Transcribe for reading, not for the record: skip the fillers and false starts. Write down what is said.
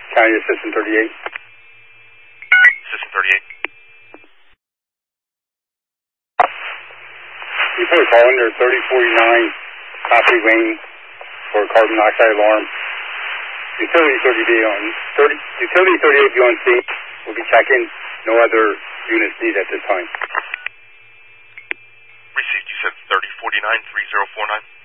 County Assistant 38. Assistant 38. People are calling their 3049 Copley Lane for a carbon monoxide alarm. Utility 38 be on scene. We'll be checking. No other units needed at this time. Received. You said 3049 3049.